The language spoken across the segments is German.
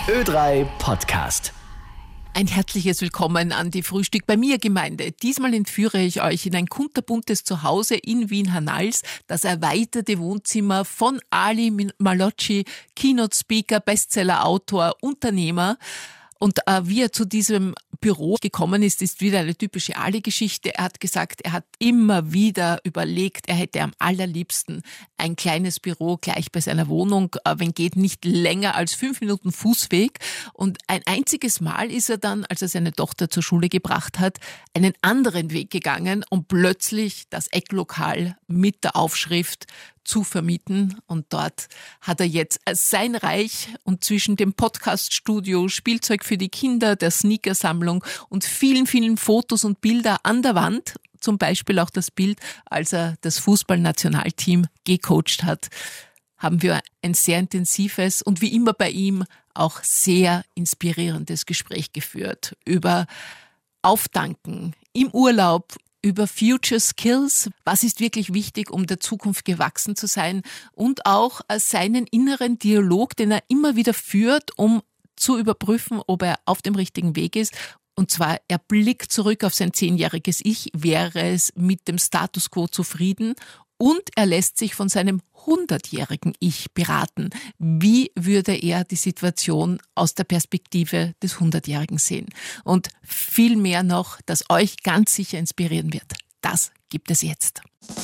Ö3 Podcast. Ein herzliches Willkommen an die Frühstück bei mir Gemeinde. Diesmal entführe ich euch in ein kunterbuntes Zuhause in Wien-Hernals, das erweiterte Wohnzimmer von Ali Malocci, Keynote-Speaker, Bestseller-Autor, Unternehmer. Und wie er zu diesem Büro gekommen ist wieder eine typische Ali-Geschichte. Er hat gesagt, er hat immer wieder überlegt, er hätte am allerliebsten ein kleines Büro gleich bei seiner Wohnung, wenn geht nicht länger als 5 Minuten Fußweg. Und ein einziges Mal ist er dann, als er seine Tochter zur Schule gebracht hat, einen anderen Weg gegangen und plötzlich das Ecklokal mit der Aufschrift zu vermieten. Und dort hat er jetzt sein Reich und zwischen dem Podcaststudio, Spielzeug für die Kinder, der Sneakersammlung und vielen, vielen Fotos und Bilder an der Wand, zum Beispiel auch das Bild, als er das Fußballnationalteam gecoacht hat, haben wir ein sehr intensives und wie immer bei ihm auch sehr inspirierendes Gespräch geführt über Auftanken im Urlaub, über Future Skills, was ist wirklich wichtig, um der Zukunft gewachsen zu sein und auch seinen inneren Dialog, den er immer wieder führt, um zu überprüfen, ob er auf dem richtigen Weg ist. Und zwar, er blickt zurück auf sein 10-jähriges Ich, wäre es mit dem Status quo zufrieden und er lässt sich von seinem 100-jährigen Ich beraten. Wie würde er die Situation aus der Perspektive des 100-Jährigen sehen? Und viel mehr noch, das euch ganz sicher inspirieren wird. Das gibt es jetzt.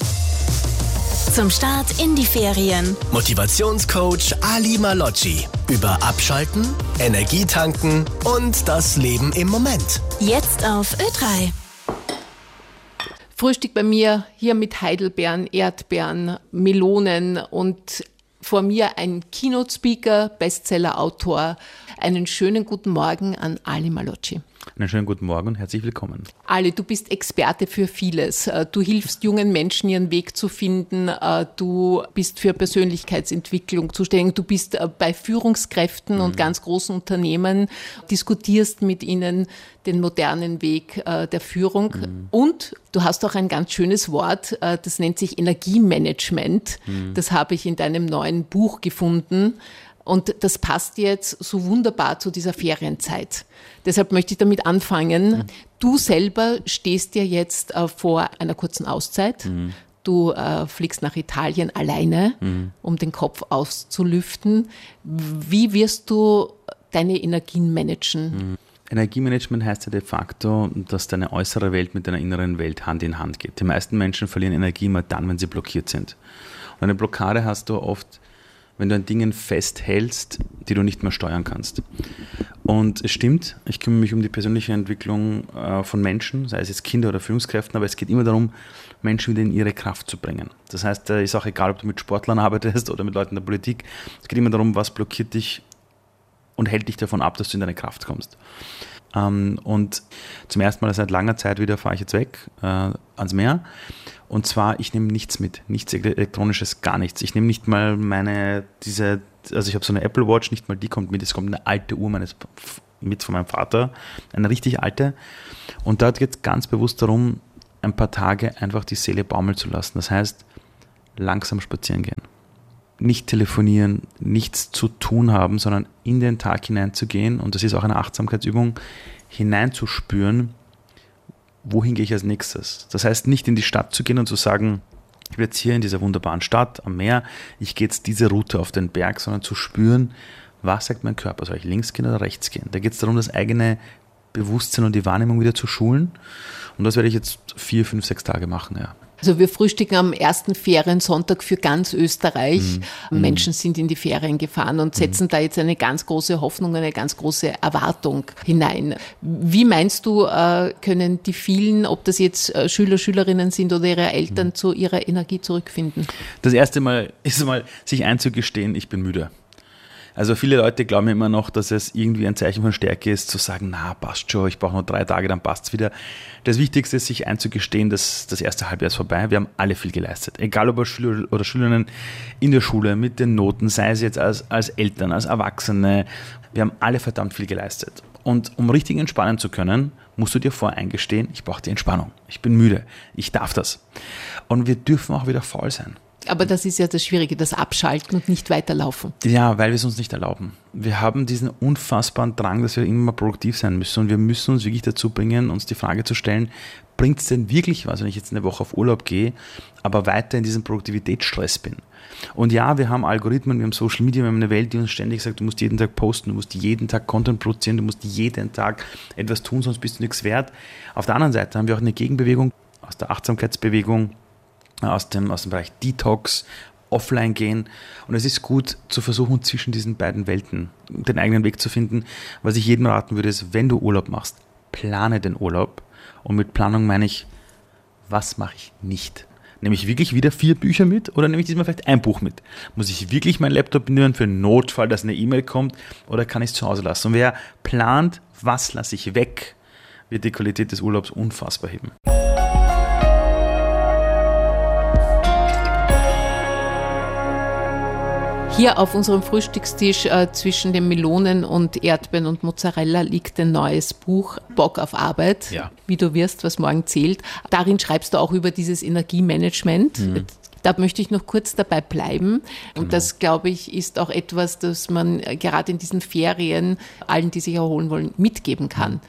Zum Start in die Ferien. Motivationscoach Ali Malocci. Über Abschalten, Energie tanken und das Leben im Moment. Jetzt auf Ö3. Frühstück bei mir hier mit Heidelbeeren, Erdbeeren, Melonen und vor mir ein Keynote-Speaker, Bestseller-Autor. Einen schönen guten Morgen an Ali Malocci. Einen schönen guten Morgen und herzlich willkommen. Ali, du bist Experte für vieles. Du hilfst jungen Menschen, ihren Weg zu finden. Du bist für Persönlichkeitsentwicklung zuständig. Du bist bei Führungskräften und ganz großen Unternehmen, diskutierst mit ihnen den modernen Weg der Führung. Und du hast auch ein ganz schönes Wort, das nennt sich Energiemanagement. Das habe ich in deinem neuen Buch gefunden. Und das passt jetzt so wunderbar zu dieser Ferienzeit. Deshalb möchte ich damit anfangen. Du selber stehst ja jetzt vor einer kurzen Auszeit. Du fliegst nach Italien alleine, um den Kopf auszulüften. Wie wirst du deine Energien managen? Energiemanagement heißt ja de facto, dass deine äußere Welt mit deiner inneren Welt Hand in Hand geht. Die meisten Menschen verlieren Energie immer dann, wenn sie blockiert sind. Und eine Blockade hast du oft, wenn du an Dingen festhältst, die du nicht mehr steuern kannst. Und es stimmt, ich kümmere mich um die persönliche Entwicklung von Menschen, sei es jetzt Kinder oder Führungskräften, aber es geht immer darum, Menschen wieder in ihre Kraft zu bringen. Das heißt, ist auch egal, ob du mit Sportlern arbeitest oder mit Leuten der Politik, es geht immer darum, was blockiert dich und hält dich davon ab, dass du in deine Kraft kommst. Und zum ersten Mal seit langer Zeit wieder fahre ich jetzt weg ans Meer. Und zwar, ich nehme nichts mit, nichts Elektronisches, gar nichts. Ich nehme nicht mal ich habe so eine Apple Watch, nicht mal die kommt mit, es kommt eine alte Uhr mit von meinem Vater, eine richtig alte. Und dort geht es ganz bewusst darum, ein paar Tage einfach die Seele baumeln zu lassen. Das heißt, langsam spazieren gehen. Nicht telefonieren, nichts zu tun haben, sondern in den Tag hineinzugehen, und das ist auch eine Achtsamkeitsübung, hineinzuspüren, wohin gehe ich als nächstes. Das heißt, nicht in die Stadt zu gehen und zu sagen, ich bin jetzt hier in dieser wunderbaren Stadt am Meer, ich gehe jetzt diese Route auf den Berg, sondern zu spüren, was sagt mein Körper, soll ich links gehen oder rechts gehen. Da geht es darum, das eigene Bewusstsein und die Wahrnehmung wieder zu schulen, und das werde ich jetzt 4, 5, 6 Tage machen, ja. Also wir frühstücken am ersten Feriensonntag für ganz Österreich. Menschen sind in die Ferien gefahren und setzen da jetzt eine ganz große Hoffnung, eine ganz große Erwartung hinein. Wie meinst du, können die vielen, ob das jetzt Schüler, Schülerinnen sind oder ihre Eltern, zu ihrer Energie zurückfinden? Das erste Mal ist sich einzugestehen, ich bin müde. Also viele Leute glauben immer noch, dass es irgendwie ein Zeichen von Stärke ist, zu sagen, na, passt schon, ich brauche noch 3 Tage, dann passt es wieder. Das Wichtigste ist, sich einzugestehen, dass das erste Halbjahr ist vorbei. Wir haben alle viel geleistet. Egal ob als Schüler oder Schülerinnen in der Schule, mit den Noten, sei es jetzt als Eltern, als Erwachsene. Wir haben alle verdammt viel geleistet. Und um richtig entspannen zu können, musst du dir voreingestehen, ich brauche die Entspannung. Ich bin müde. Ich darf das. Und wir dürfen auch wieder faul sein. Aber das ist ja das Schwierige, das Abschalten und nicht weiterlaufen. Ja, weil wir es uns nicht erlauben. Wir haben diesen unfassbaren Drang, dass wir immer produktiv sein müssen und wir müssen uns wirklich dazu bringen, uns die Frage zu stellen, bringt es denn wirklich was, wenn ich jetzt eine Woche auf Urlaub gehe, aber weiter in diesem Produktivitätsstress bin? Und ja, wir haben Algorithmen, wir haben Social Media, wir haben eine Welt, die uns ständig sagt, du musst jeden Tag posten, du musst jeden Tag Content produzieren, du musst jeden Tag etwas tun, sonst bist du nichts wert. Auf der anderen Seite haben wir auch eine Gegenbewegung aus der Achtsamkeitsbewegung, aus dem Bereich Detox, offline gehen. Und es ist gut zu versuchen, zwischen diesen beiden Welten den eigenen Weg zu finden. Was ich jedem raten würde, ist, wenn du Urlaub machst, plane den Urlaub. Und mit Planung meine ich, was mache ich nicht? Nehme ich wirklich wieder 4 Bücher mit oder nehme ich diesmal vielleicht ein Buch mit? Muss ich wirklich meinen Laptop benutzen für einen Notfall, dass eine E-Mail kommt, oder kann ich es zu Hause lassen? Und wer plant, was lasse ich weg, wird die Qualität des Urlaubs unfassbar heben. Hier auf unserem Frühstückstisch zwischen den Melonen und Erdbeeren und Mozzarella liegt ein neues Buch, Bock auf Arbeit, wie du wirst, was morgen zählt. Darin schreibst du auch über dieses Energiemanagement. Da möchte ich noch kurz dabei bleiben. Und das, glaube ich, ist auch etwas, das man gerade in diesen Ferien allen, die sich erholen wollen, mitgeben kann.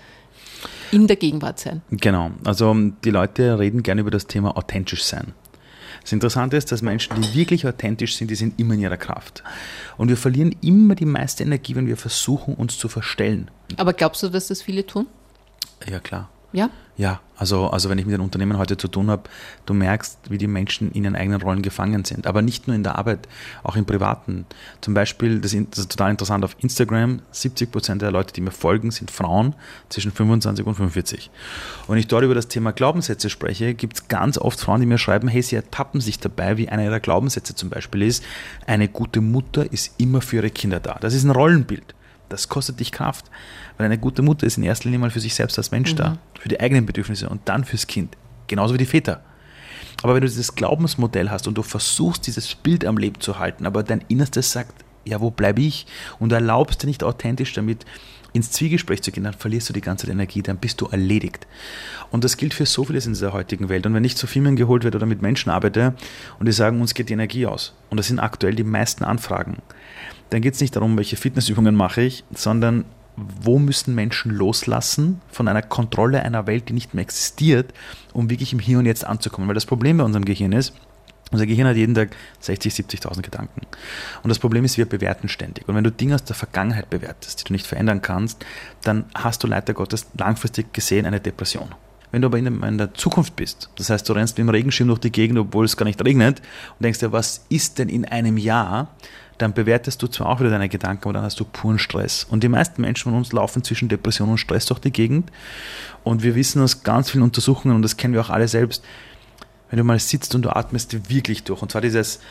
In der Gegenwart sein. Genau. Also die Leute reden gerne über das Thema authentisch sein. Das Interessante ist, dass Menschen, die wirklich authentisch sind, die sind immer in ihrer Kraft. Und wir verlieren immer die meiste Energie, wenn wir versuchen, uns zu verstellen. Aber glaubst du, dass das viele tun? Ja, klar. Ja? Ja, also wenn ich mit den Unternehmen heute zu tun habe, du merkst, wie die Menschen in ihren eigenen Rollen gefangen sind. Aber nicht nur in der Arbeit, auch im Privaten. Zum Beispiel, das ist total interessant, auf Instagram, 70% der Leute, die mir folgen, sind Frauen zwischen 25 und 45. Und wenn ich dort über das Thema Glaubenssätze spreche, gibt es ganz oft Frauen, die mir schreiben, hey, sie ertappen sich dabei, wie einer ihrer Glaubenssätze zum Beispiel ist, eine gute Mutter ist immer für ihre Kinder da. Das ist ein Rollenbild. Das kostet dich Kraft, weil eine gute Mutter ist in erster Linie mal für sich selbst als Mensch da, für die eigenen Bedürfnisse und dann fürs Kind, genauso wie die Väter. Aber wenn du dieses Glaubensmodell hast und du versuchst, dieses Bild am Leben zu halten, aber dein Innerstes sagt, ja, wo bleibe ich? Und du erlaubst dir nicht authentisch damit ins Zwiegespräch zu gehen, dann verlierst du die ganze Energie, dann bist du erledigt. Und das gilt für so vieles in dieser heutigen Welt. Und wenn ich zu Firmen geholt werde oder mit Menschen arbeite und die sagen, uns geht die Energie aus, und das sind aktuell die meisten Anfragen, dann geht es nicht darum, welche Fitnessübungen mache ich, sondern wo müssen Menschen loslassen von einer Kontrolle einer Welt, die nicht mehr existiert, um wirklich im Hier und Jetzt anzukommen. Weil das Problem bei unserem Gehirn ist, unser Gehirn hat jeden Tag 60.000, 70.000 Gedanken. Und das Problem ist, wir bewerten ständig. Und wenn du Dinge aus der Vergangenheit bewertest, die du nicht verändern kannst, dann hast du leider Gottes langfristig gesehen eine Depression. Wenn du aber in der Zukunft bist, das heißt, du rennst mit dem Regenschirm durch die Gegend, obwohl es gar nicht regnet, und denkst dir, was ist denn in einem Jahr, dann bewertest du zwar auch wieder deine Gedanken, aber dann hast du puren Stress. Und die meisten Menschen von uns laufen zwischen Depression und Stress durch die Gegend. Und wir wissen aus ganz vielen Untersuchungen, und das kennen wir auch alle selbst, wenn du mal sitzt und du atmest wirklich durch, und zwar dieses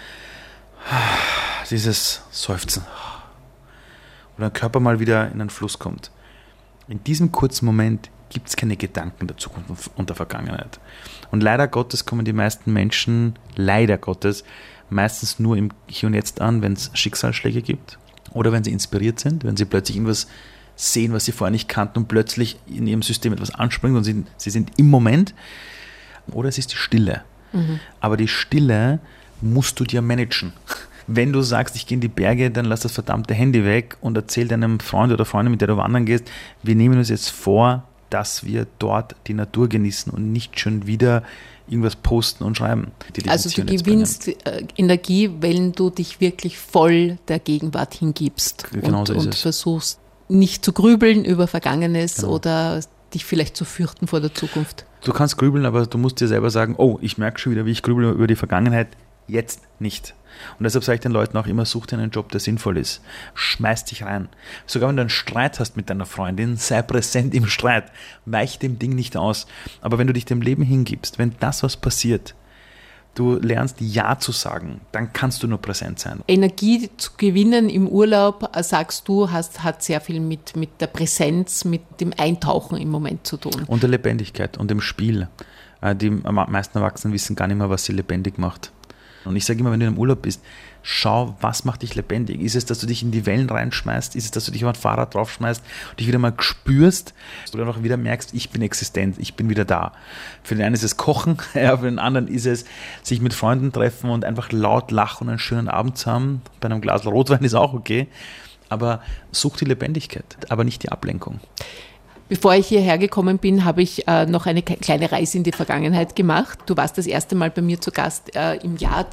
Seufzen, wo dein Körper mal wieder in einen Fluss kommt. In diesem kurzen Moment gibt es keine Gedanken der Zukunft und der Vergangenheit. Und leider Gottes kommen die meisten Menschen, meistens nur im Hier und Jetzt an, wenn es Schicksalsschläge gibt oder wenn sie inspiriert sind, wenn sie plötzlich irgendwas sehen, was sie vorher nicht kannten und plötzlich in ihrem System etwas anspringt und sie sind im Moment. Oder es ist die Stille. Aber die Stille musst du dir managen. Wenn du sagst, ich gehe in die Berge, dann lass das verdammte Handy weg und erzähl deinem Freund oder Freundin, mit der du wandern gehst, wir nehmen uns jetzt vor, dass wir dort die Natur genießen und nicht schon wieder irgendwas posten und schreiben. Also du gewinnst Energie, wenn du dich wirklich voll der Gegenwart hingibst und versuchst nicht zu grübeln über Vergangenes oder dich vielleicht zu fürchten vor der Zukunft. Du kannst grübeln, aber du musst dir selber sagen, oh, ich merke schon wieder, wie ich grübel über die Vergangenheit, jetzt nicht. Und deshalb sage ich den Leuten auch immer, such dir einen Job, der sinnvoll ist. Schmeiß dich rein. Sogar wenn du einen Streit hast mit deiner Freundin, sei präsent im Streit. Weich dem Ding nicht aus. Aber wenn du dich dem Leben hingibst, wenn das, was passiert, du lernst Ja zu sagen, dann kannst du nur präsent sein. Energie zu gewinnen im Urlaub, sagst du, hat sehr viel mit der Präsenz, mit dem Eintauchen im Moment zu tun. Und der Lebendigkeit und dem Spiel. Die meisten Erwachsenen wissen gar nicht mehr, was sie lebendig macht. Und ich sage immer, wenn du im Urlaub bist, schau, was macht dich lebendig? Ist es, dass du dich in die Wellen reinschmeißt? Ist es, dass du dich auf ein Fahrrad draufschmeißt und dich wieder mal spürst oder noch wieder merkst, ich bin existent, ich bin wieder da? Für den einen ist es Kochen, ja, für den anderen ist es sich mit Freunden treffen und einfach laut lachen und einen schönen Abend zu haben. Bei einem Glas Rotwein ist auch okay. Aber such die Lebendigkeit, aber nicht die Ablenkung. Bevor ich hierher gekommen bin, habe ich noch eine kleine Reise in die Vergangenheit gemacht. Du warst das erste Mal bei mir zu Gast im Jahr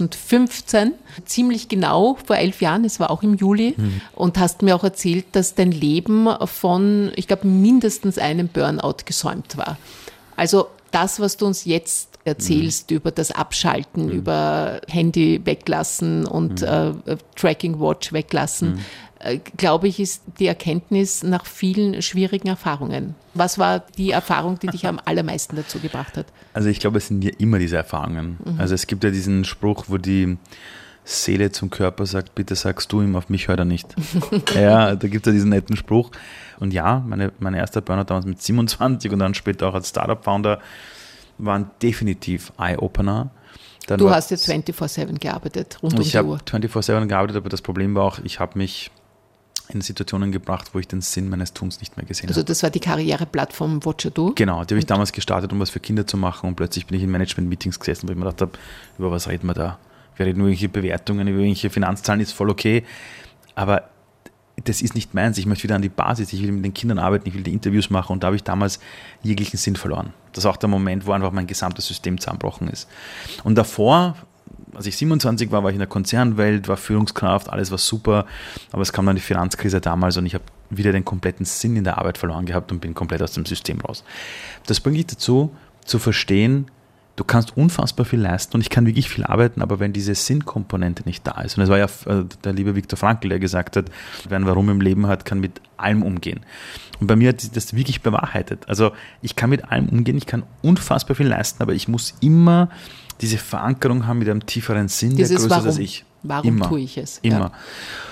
2015, ziemlich genau vor 11 Jahren, es war auch im Juli, und hast mir auch erzählt, dass dein Leben von, ich glaube, mindestens einem Burnout gesäumt war. Also das, was du uns jetzt erzählst über das Abschalten, über Handy weglassen und Tracking Watch weglassen, glaube ich, ist die Erkenntnis nach vielen schwierigen Erfahrungen. Was war die Erfahrung, die dich am allermeisten dazu gebracht hat? Also ich glaube, es sind ja immer diese Erfahrungen. Also es gibt ja diesen Spruch, wo die Seele zum Körper sagt, bitte sagst du ihm, auf mich hört er nicht. Ja, da gibt es ja diesen netten Spruch. Und ja, mein erster Burnout damals mit 27 und dann später auch als Startup-Founder waren definitiv Eye-Opener. Du hast jetzt 24/7 gearbeitet, rund um die Uhr. Ich habe 24/7 gearbeitet, aber das Problem war auch, ich habe mich in Situationen gebracht, wo ich den Sinn meines Tuns nicht mehr gesehen habe. Also das war die Karriereplattform Watcher-Do? Genau, die habe ich damals gestartet, um was für Kinder zu machen, und plötzlich bin ich in Management-Meetings gesessen, wo ich mir gedacht habe, über was reden wir da? Wir reden über irgendwelche Bewertungen, über irgendwelche Finanzzahlen, ist voll okay, aber das ist nicht meins. Ich möchte wieder an die Basis, ich will mit den Kindern arbeiten, ich will die Interviews machen, und da habe ich damals jeglichen Sinn verloren. Das ist auch der Moment, wo einfach mein gesamtes System zusammengebrochen ist. Und davor, als ich 27 war ich in der Konzernwelt, war Führungskraft, alles war super, aber es kam dann die Finanzkrise damals und ich habe wieder den kompletten Sinn in der Arbeit verloren gehabt und bin komplett aus dem System raus. Das bringt dich dazu, zu verstehen, du kannst unfassbar viel leisten und ich kann wirklich viel arbeiten, aber wenn diese Sinnkomponente nicht da ist, und das war ja der liebe Viktor Frankl, der gesagt hat, wer ein Warum im Leben hat, kann mit allem umgehen. Und bei mir hat sich das wirklich bewahrheitet. Also ich kann mit allem umgehen, ich kann unfassbar viel leisten, aber ich muss immer diese Verankerung haben mit einem tieferen Sinn, der größer ist als ich. Warum tue ich es? Immer. Ja.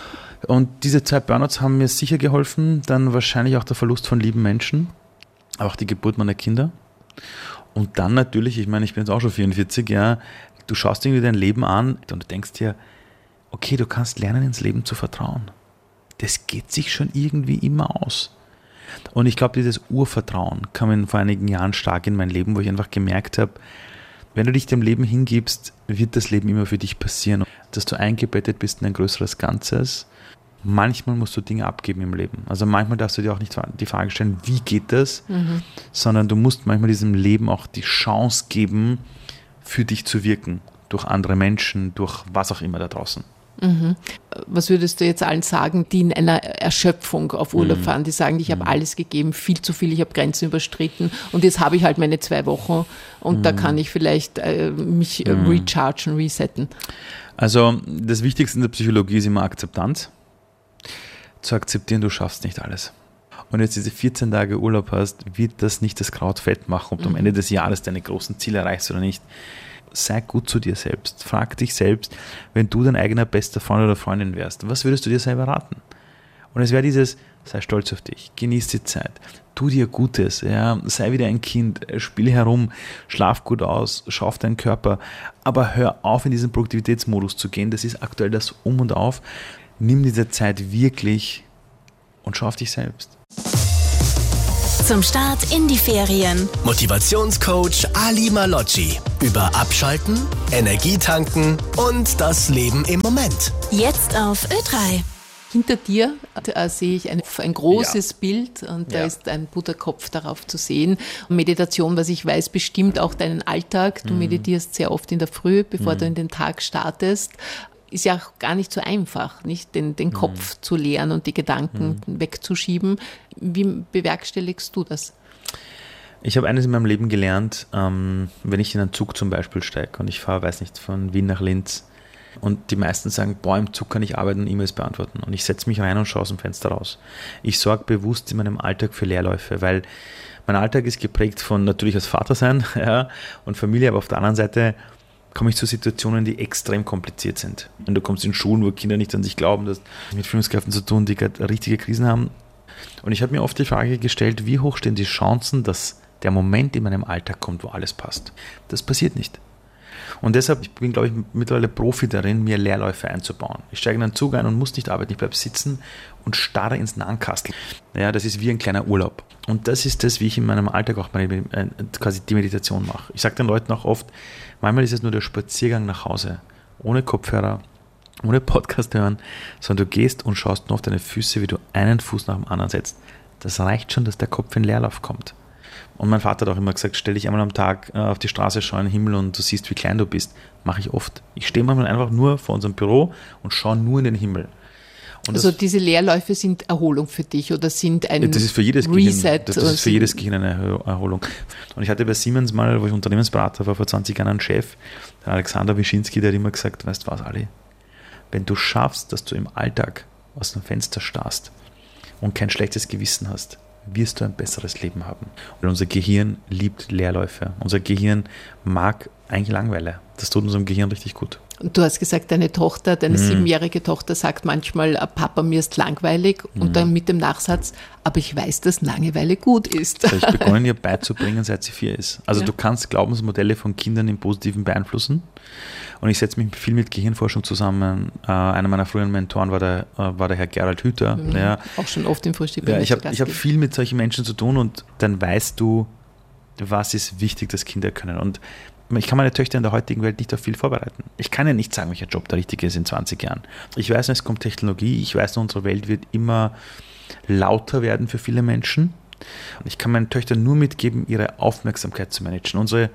Und diese 2 Burnouts haben mir sicher geholfen, dann wahrscheinlich auch der Verlust von lieben Menschen, aber auch die Geburt meiner Kinder. Und dann natürlich, ich meine, ich bin jetzt auch schon 44, ja, du schaust irgendwie dein Leben an und du denkst dir, okay, du kannst lernen, ins Leben zu vertrauen. Das geht sich schon irgendwie immer aus. Und ich glaube, dieses Urvertrauen kam vor einigen Jahren stark in mein Leben, wo ich einfach gemerkt habe, wenn du dich dem Leben hingibst, wird das Leben immer für dich passieren. Dass du eingebettet bist in ein größeres Ganzes. Manchmal musst du Dinge abgeben im Leben. Also manchmal darfst du dir auch nicht die Frage stellen, wie geht das, sondern du musst manchmal diesem Leben auch die Chance geben, für dich zu wirken. Durch andere Menschen, durch was auch immer da draußen. Was würdest du jetzt allen sagen, die in einer Erschöpfung auf Urlaub fahren, die sagen, ich habe alles gegeben, viel zu viel, ich habe Grenzen überstritten und jetzt habe ich halt meine 2 Wochen und da kann ich vielleicht mich rechargen, resetten? Also das Wichtigste in der Psychologie ist immer Akzeptanz. Zu akzeptieren, du schaffst nicht alles. Und jetzt diese 14 Tage Urlaub hast, wird das nicht das Kraut fett machen, ob du am Ende des Jahres deine großen Ziele erreichst oder nicht. Sei gut zu dir selbst. Frag dich selbst, wenn du dein eigener bester Freund oder Freundin wärst, was würdest du dir selber raten? Und es wäre dieses, sei stolz auf dich, genieß die Zeit, tu dir Gutes, ja, sei wieder ein Kind, spiel herum, schlaf gut aus, schau auf deinen Körper, aber hör auf, in diesen Produktivitätsmodus zu gehen, das ist aktuell das Um und Auf. Nimm diese Zeit wirklich und schau auf dich selbst. Zum Start in die Ferien. Motivationscoach Ali Malocci über Abschalten, Energietanken und das Leben im Moment. Jetzt auf Ö3. Hinter dir sehe ich ein großes Bild und da ist ein Buddha-Kopf darauf zu sehen. Meditation, was ich weiß, bestimmt auch deinen Alltag. Du meditierst sehr oft in der Früh, bevor du in den Tag startest. Ist ja auch gar nicht so einfach, nicht den Kopf zu leeren und die Gedanken wegzuschieben. Wie bewerkstelligst du das? Ich habe eines in meinem Leben gelernt, wenn ich in einen Zug zum Beispiel steige und ich fahre, weiß nicht, von Wien nach Linz und die meisten sagen, boah, im Zug kann ich arbeiten und E-Mails beantworten und ich setze mich rein und schaue aus dem Fenster raus. Ich sorge bewusst in meinem Alltag für Leerläufe, weil mein Alltag ist geprägt von natürlich als Vater sein und Familie, aber auf der anderen Seite komme ich zu Situationen, die extrem kompliziert sind. Und du kommst in Schulen, wo Kinder nicht an sich glauben, du hast mit Führungskräften zu tun, die gerade richtige Krisen haben. Und ich habe mir oft die Frage gestellt, wie hoch stehen die Chancen, dass der Moment in meinem Alltag kommt, wo alles passt. Das passiert nicht. Und deshalb, ich bin, glaube ich, mittlerweile Profi darin, mir Leerläufe einzubauen. Ich steige in einen Zug ein und muss nicht arbeiten, ich bleibe sitzen und starre ins Nahenkastel. Ja, das ist wie ein kleiner Urlaub. Und das ist das, wie ich in meinem Alltag auch quasi die Meditation mache. Ich sage den Leuten auch oft, manchmal ist es nur der Spaziergang nach Hause, ohne Kopfhörer, ohne Podcast hören, sondern du gehst und schaust nur auf deine Füße, wie du einen Fuß nach dem anderen setzt. Das reicht schon, dass der Kopf in Leerlauf kommt. Und mein Vater hat auch immer gesagt, stell dich einmal am Tag auf die Straße, schau in den Himmel und du siehst, wie klein du bist. Mache ich oft. Ich stehe manchmal einfach nur vor unserem Büro und schaue nur in den Himmel. Und also diese Leerläufe sind Erholung für dich oder sind ein das ist für jedes Reset? Das ist für jedes Gehirn eine Erholung. Und ich hatte bei Siemens mal, wo ich Unternehmensberater war, vor 20 Jahren einen Chef, der Alexander Wischinski, der hat immer gesagt, weißt du was, Ali, wenn du schaffst, dass du im Alltag aus dem Fenster starrst und kein schlechtes Gewissen hast, wirst du ein besseres Leben haben. Und unser Gehirn liebt Leerläufe. Unser Gehirn mag eigentlich Langeweile. Das tut unserem Gehirn richtig gut. Und du hast gesagt, deine 7-jährige Tochter sagt manchmal, Papa, mir ist langweilig und dann mit dem Nachsatz, aber ich weiß, dass Langeweile gut ist. Das habe ich begonnen, ihr beizubringen, seit sie 4 ist. Also du kannst Glaubensmodelle von Kindern im Positiven beeinflussen. Und ich setze mich viel mit Gehirnforschung zusammen. Einer meiner früheren Mentoren war der Herr Gerald Hüther. Ja. Auch schon oft im Frühstück. Ja, ich hab viel mit solchen Menschen zu tun und dann weißt du, was ist wichtig, dass Kinder können. Und ich kann meine Töchter in der heutigen Welt nicht auf viel vorbereiten. Ich kann ja nicht sagen, welcher Job der richtige ist in 20 Jahren. Ich weiß, es kommt Technologie. Ich weiß, unsere Welt wird immer lauter werden für viele Menschen. Und ich kann meinen Töchtern nur mitgeben, ihre Aufmerksamkeit zu managen. Unsere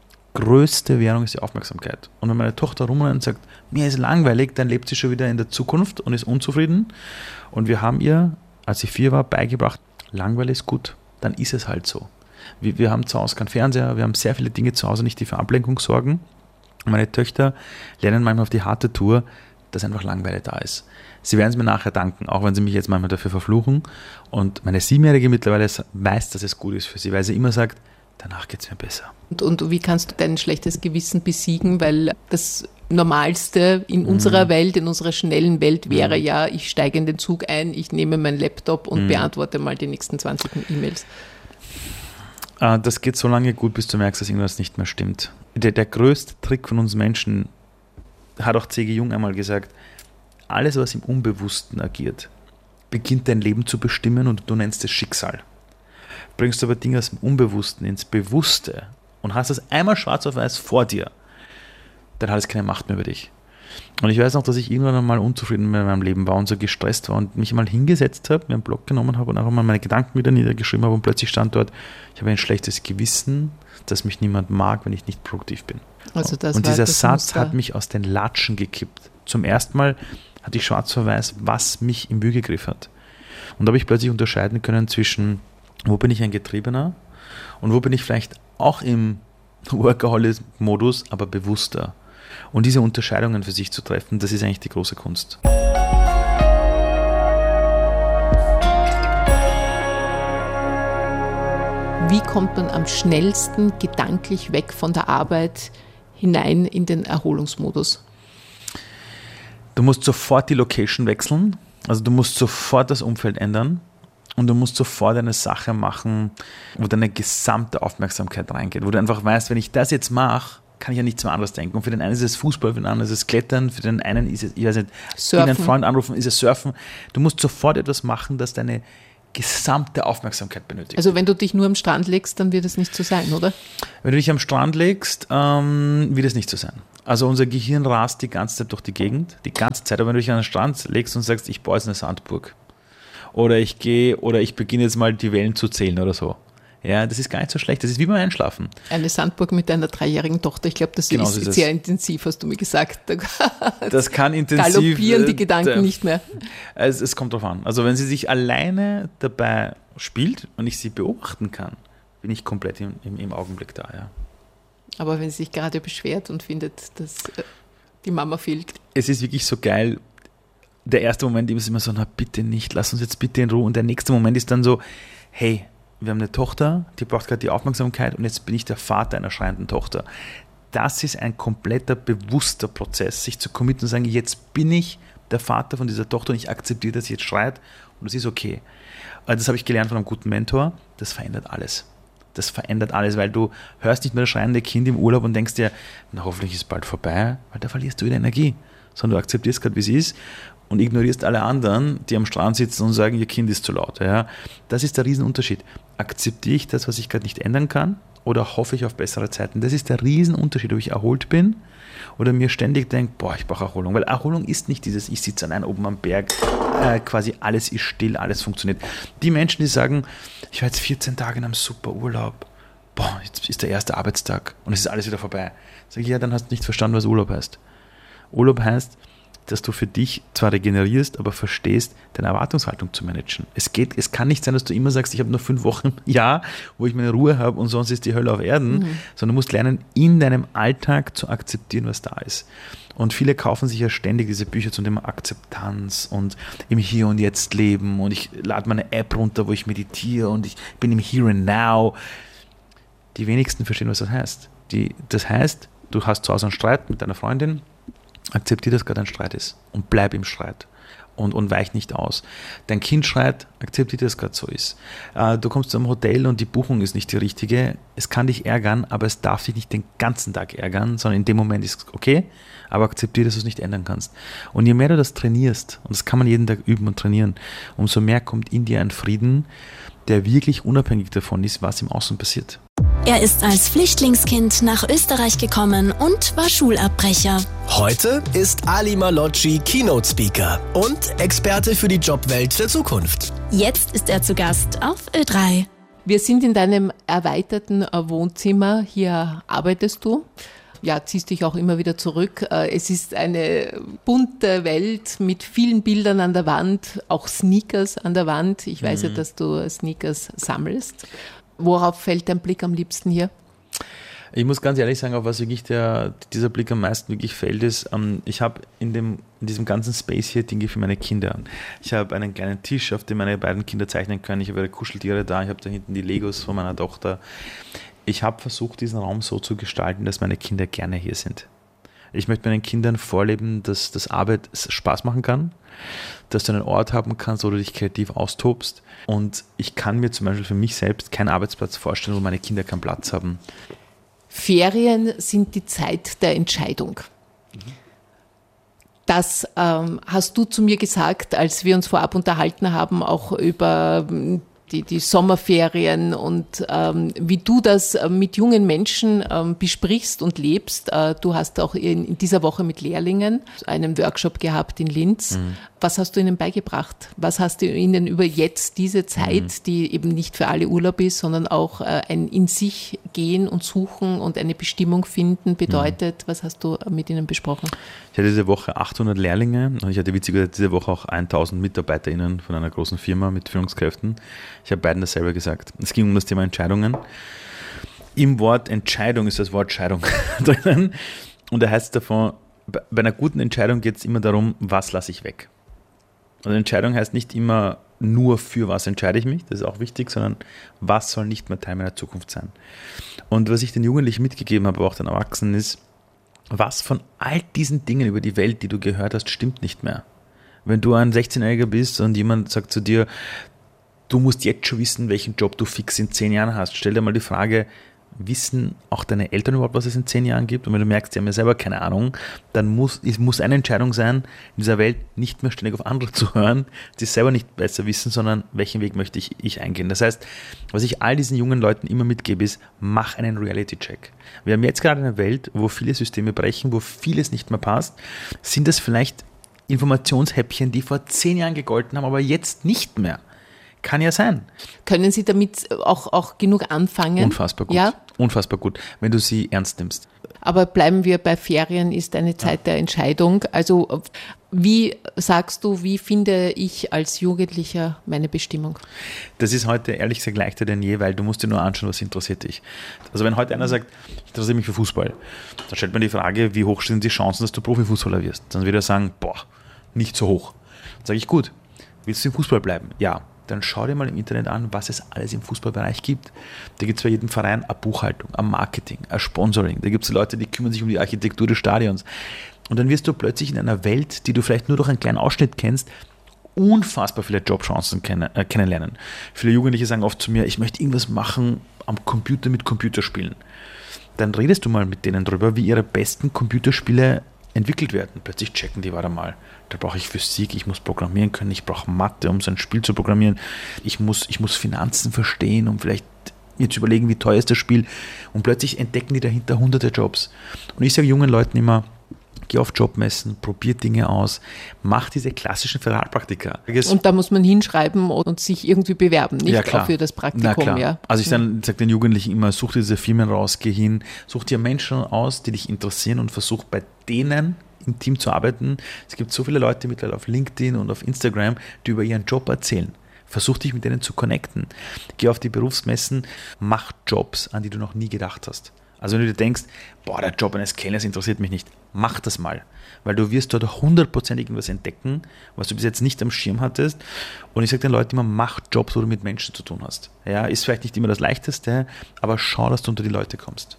größte Währung ist die Aufmerksamkeit. Und wenn meine Tochter rumrennt und sagt, mir ist langweilig, dann lebt sie schon wieder in der Zukunft und ist unzufrieden. Und wir haben ihr, als sie 4 war, beigebracht, Langeweile ist gut. Dann ist es halt so. Wir haben zu Hause keinen Fernseher, wir haben sehr viele Dinge zu Hause nicht, die für Ablenkung sorgen. Und meine Töchter lernen manchmal auf die harte Tour, dass einfach Langeweile da ist. Sie werden es mir nachher danken, auch wenn sie mich jetzt manchmal dafür verfluchen. Und meine 7-Jährige mittlerweile weiß, dass es gut ist für sie, weil sie immer sagt, danach geht es mir besser. Und wie kannst du dein schlechtes Gewissen besiegen? Weil das Normalste in unserer Welt, in unserer schnellen Welt wäre ja, ich steige in den Zug ein, ich nehme meinen Laptop und beantworte mal die nächsten 20 E-Mails. Das geht so lange gut, bis du merkst, dass irgendwas nicht mehr stimmt. Der größte Trick von uns Menschen, hat auch C.G. Jung einmal gesagt, alles, was im Unbewussten agiert, beginnt dein Leben zu bestimmen und du nennst es Schicksal. Bringst du aber Dinge aus dem Unbewussten ins Bewusste und hast es einmal schwarz auf weiß vor dir, dann hat es keine Macht mehr über dich. Und ich weiß noch, dass ich irgendwann einmal unzufrieden mit meinem Leben war und so gestresst war und mich mal hingesetzt habe, mir einen Block genommen habe und auch mal meine Gedanken wieder niedergeschrieben habe und plötzlich stand dort, ich habe ein schlechtes Gewissen, dass mich niemand mag, wenn ich nicht produktiv bin. Also das und war dieser das Satz Muster. hat mich aus den Latschen gekippt. Zum ersten Mal hatte ich schwarz auf weiß, was mich im Würgegriff hat. Und da habe ich plötzlich unterscheiden können zwischen, wo bin ich ein Getriebener und wo bin ich vielleicht auch im Workaholic-Modus, aber bewusster. Und diese Unterscheidungen für sich zu treffen, das ist eigentlich die große Kunst. Wie kommt man am schnellsten gedanklich weg von der Arbeit hinein in den Erholungsmodus? Du musst sofort die Location wechseln, also du musst sofort das Umfeld ändern und du musst sofort eine Sache machen, wo deine gesamte Aufmerksamkeit reingeht, wo du einfach weißt, wenn ich das jetzt mache, kann ich ja nichts mehr anderes denken. Und für den einen ist es Fußball, für den anderen ist es Klettern, für den einen ist es, ich weiß nicht, Surfen. einen Freund anrufen, ist es Surfen. Du musst sofort etwas machen, das deine gesamte Aufmerksamkeit benötigt. Also wenn du dich nur am Strand legst, dann wird es nicht so sein, oder? Wenn du dich am Strand legst, wird es nicht so sein. Also unser Gehirn rast die ganze Zeit durch die Gegend, die ganze Zeit. Aber wenn du dich an den Strand legst und sagst, ich baue jetzt eine Sandburg oder ich beginne jetzt mal die Wellen zu zählen oder so. Ja, das ist gar nicht so schlecht. Das ist wie beim Einschlafen. Eine Sandburg mit deiner 3-jährigen Tochter, ich glaube, das Genau ist so ist sehr intensiv, hast du mir gesagt. Das kann intensiv. Galoppieren die Gedanken nicht mehr. Es kommt drauf an. Also wenn sie sich alleine dabei spielt und ich sie beobachten kann, bin ich komplett im Augenblick da, ja. Aber wenn sie sich gerade beschwert und findet, dass die Mama fehlt. Es ist wirklich so geil. Der erste Moment ist immer so, na bitte nicht, lass uns jetzt bitte in Ruhe. Und der nächste Moment ist dann so, hey, wir haben eine Tochter, die braucht gerade die Aufmerksamkeit und jetzt bin ich der Vater einer schreienden Tochter. Das ist ein kompletter, bewusster Prozess, sich zu committen und sagen, jetzt bin ich der Vater von dieser Tochter und ich akzeptiere, dass sie jetzt schreit und das ist okay. Das habe ich gelernt von einem guten Mentor, das verändert alles. Das verändert alles, weil du hörst nicht mehr das schreiende Kind im Urlaub und denkst dir, na hoffentlich ist es bald vorbei, weil da verlierst du wieder Energie. Sondern du akzeptierst gerade, wie es ist und ignorierst alle anderen, die am Strand sitzen und sagen, ihr Kind ist zu laut. Ja? Das ist der Riesenunterschied. Akzeptiere ich das, was ich gerade nicht ändern kann, oder hoffe ich auf bessere Zeiten? Das ist der Riesenunterschied, ob ich erholt bin oder mir ständig denke, boah, ich brauche Erholung. Weil Erholung ist nicht dieses, ich sitze allein oben am Berg, quasi alles ist still, alles funktioniert. Die Menschen, die sagen, ich war jetzt 14 Tage in einem super Urlaub, boah, jetzt ist der erste Arbeitstag und es ist alles wieder vorbei. Sag ich, ja, dann hast du nicht verstanden, was Urlaub heißt. Urlaub heißt, dass du für dich zwar regenerierst, aber verstehst, deine Erwartungshaltung zu managen. Es kann nicht sein, dass du immer sagst, ich habe nur 5 Wochen im Jahr, wo ich meine Ruhe habe und sonst ist die Hölle auf Erden, sondern du musst lernen, in deinem Alltag zu akzeptieren, was da ist. Und viele kaufen sich ja ständig diese Bücher zum Thema Akzeptanz und im Hier und Jetzt leben und ich lade meine App runter, wo ich meditiere und ich bin im Here and Now. Die wenigsten verstehen, was das heißt. Das heißt, du hast zu Hause einen Streit mit deiner Freundin, akzeptiere, dass gerade ein Streit ist und bleib im Streit und weich nicht aus. Dein Kind schreit, akzeptiere, dass es gerade so ist. Du kommst zu einem Hotel und die Buchung ist nicht die richtige. Es kann dich ärgern, aber es darf dich nicht den ganzen Tag ärgern, sondern in dem Moment ist es okay, aber akzeptiere, dass du es nicht ändern kannst. Und je mehr du das trainierst, und das kann man jeden Tag üben und trainieren, umso mehr kommt in dir ein Frieden, der wirklich unabhängig davon ist, was im Außen passiert. Er ist als Flüchtlingskind nach Österreich gekommen und war Schulabbrecher. Heute ist Ali Malocci Keynote Speaker und Experte für die Jobwelt der Zukunft. Jetzt ist er zu Gast auf Ö3. Wir sind in deinem erweiterten Wohnzimmer. Hier arbeitest du. Ja, ziehst dich auch immer wieder zurück. Es ist eine bunte Welt mit vielen Bildern an der Wand, auch Sneakers an der Wand. Ich weiß ja, dass du Sneakers sammelst. Worauf fällt dein Blick am liebsten hier? Ich muss ganz ehrlich sagen, auf was wirklich dieser Blick am meisten wirklich fällt, ist, ich habe in diesem ganzen Space hier Dinge für meine Kinder. Ich habe einen kleinen Tisch, auf dem meine beiden Kinder zeichnen können. Ich habe ihre Kuscheltiere da. Ich habe da hinten die Legos von meiner Tochter. Ich habe versucht, diesen Raum so zu gestalten, dass meine Kinder gerne hier sind. Ich möchte meinen Kindern vorleben, dass das Arbeit Spaß machen kann, dass du einen Ort haben kannst, wo du dich kreativ austobst. Und ich kann mir zum Beispiel für mich selbst keinen Arbeitsplatz vorstellen, wo meine Kinder keinen Platz haben. Ferien sind die Zeit der Entscheidung. Das hast du zu mir gesagt, als wir uns vorab unterhalten haben, auch über die Sommerferien und wie du das mit jungen Menschen besprichst und lebst. Du hast auch in dieser Woche mit Lehrlingen einen Workshop gehabt in Linz. Was hast du ihnen beigebracht? Was hast du ihnen über jetzt diese Zeit, die eben nicht für alle Urlaub ist, sondern auch ein in sich gehen und suchen und eine Bestimmung finden bedeutet? Was hast du mit ihnen besprochen? Ich hatte diese Woche 800 Lehrlinge und ich hatte witzigerweise diese Woche auch 1000 MitarbeiterInnen von einer großen Firma mit Führungskräften. Ich habe beiden dasselbe gesagt. Es ging um das Thema Entscheidungen. Im Wort Entscheidung ist das Wort Scheidung drinnen. Und da heißt es davon, bei einer guten Entscheidung geht es immer darum, was lasse ich weg. Und Entscheidung heißt nicht immer nur, für was entscheide ich mich, das ist auch wichtig, sondern was soll nicht mehr Teil meiner Zukunft sein. Und was ich den Jugendlichen mitgegeben habe, aber auch den Erwachsenen ist, was von all diesen Dingen über die Welt, die du gehört hast, stimmt nicht mehr. Wenn du ein 16-Jähriger bist und jemand sagt zu dir, du musst jetzt schon wissen, welchen Job du fix in 10 Jahren hast, stell dir mal die Frage, wissen auch deine Eltern überhaupt, was es in 10 Jahren gibt? Und wenn du merkst, die haben ja selber keine Ahnung, dann muss eine Entscheidung sein, in dieser Welt nicht mehr ständig auf andere zu hören, die selber nicht besser wissen, sondern welchen Weg möchte ich eingehen. Das heißt, was ich all diesen jungen Leuten immer mitgebe, ist, mach einen Reality-Check. Wir haben jetzt gerade eine Welt, wo viele Systeme brechen, wo vieles nicht mehr passt. Sind das vielleicht Informationshäppchen, die vor 10 Jahren gegolten haben, aber jetzt nicht mehr? Kann ja sein. Können Sie damit auch genug anfangen? Unfassbar gut. Ja? Unfassbar gut, wenn du sie ernst nimmst. Aber bleiben wir bei Ferien, ist eine Zeit der Entscheidung. Also wie sagst du, wie finde ich als Jugendlicher meine Bestimmung? Das ist heute ehrlich gesagt leichter denn je, weil du musst dir nur anschauen, was interessiert dich. Also wenn heute einer sagt, ich interessiere mich für Fußball, dann stellt man die Frage, wie hoch sind die Chancen, dass du Profifußballer wirst? Dann wird er sagen, nicht so hoch. Dann sage ich, gut, willst du im Fußball bleiben? Ja. Dann schau dir mal im Internet an, was es alles im Fußballbereich gibt. Da gibt es bei jedem Verein eine Buchhaltung, ein Marketing, ein Sponsoring. Da gibt es Leute, die kümmern sich um die Architektur des Stadions. Und dann wirst du plötzlich in einer Welt, die du vielleicht nur durch einen kleinen Ausschnitt kennst, unfassbar viele Jobchancen kennenlernen. Viele Jugendliche sagen oft zu mir, ich möchte irgendwas machen am Computer mit Computerspielen. Dann redest du mal mit denen drüber, wie ihre besten Computerspiele entwickelt werden. Plötzlich checken die, warte mal, da brauche ich Physik, ich muss programmieren können, ich brauche Mathe, um so ein Spiel zu programmieren, ich muss Finanzen verstehen, um vielleicht mir zu überlegen, wie teuer ist das Spiel. Und plötzlich entdecken die dahinter hunderte Jobs. Und ich sage jungen Leuten immer, geh auf Jobmessen, probier Dinge aus, mach diese klassischen Ferialpraktika. Und da muss man hinschreiben und sich irgendwie bewerben, nicht klar. auch für das Praktikum. Na klar. Ja. Also ich sage den Jugendlichen immer, such dir diese Firmen raus, geh hin, such dir Menschen aus, die dich interessieren und versuch bei denen im Team zu arbeiten. Es gibt so viele Leute mittlerweile auf LinkedIn und auf Instagram, die über ihren Job erzählen. Versuch dich mit denen zu connecten. Geh auf die Berufsmessen, mach Jobs, an die du noch nie gedacht hast. Also wenn du dir denkst, der Job eines Kellners interessiert mich nicht, mach das mal. Weil du wirst dort 100% irgendwas entdecken, was du bis jetzt nicht am Schirm hattest. Und ich sage den Leuten immer, mach Jobs, wo du mit Menschen zu tun hast. Ja, ist vielleicht nicht immer das Leichteste, aber schau, dass du unter die Leute kommst.